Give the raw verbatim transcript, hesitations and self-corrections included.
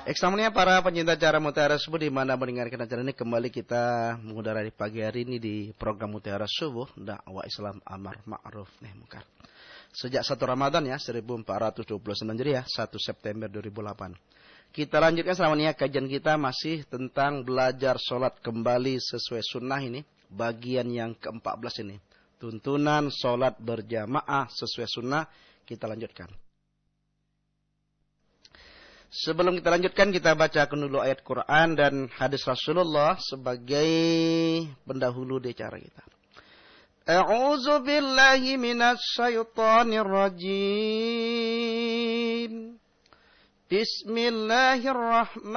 Eksamnya para pencinta acara Mutiara Subuh di mana mendengarkan acara ini, kembali kita mengudara di pagi hari ini di program Mutiara Subuh, dakwah Islam amar ma'ruf nahi munkar. Sejak satu Ramadan ya, seribu empat ratus dua puluh sembilan Hijriah, satu September dua ribu delapan. Kita lanjutkan selamanya kajian kita masih tentang belajar sholat kembali sesuai sunnah ini, bagian yang keempat belas ini. Tuntunan sholat berjamaah sesuai sunnah, kita lanjutkan. Sebelum kita lanjutkan, kita bacakan dulu ayat Quran dan hadis Rasulullah sebagai pendahulu di acara kita. A'udzu billahi minasy syaithanir rajim. Bismillahirrahmanirrahim.